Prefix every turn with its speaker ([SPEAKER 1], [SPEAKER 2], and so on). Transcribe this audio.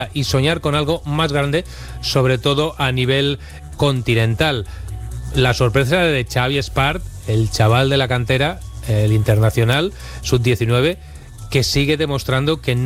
[SPEAKER 1] y soñar con algo más grande, sobre todo a nivel continental. La sorpresa de Xavi Espart, el chaval de la cantera, el internacional sub-19, que sigue demostrando que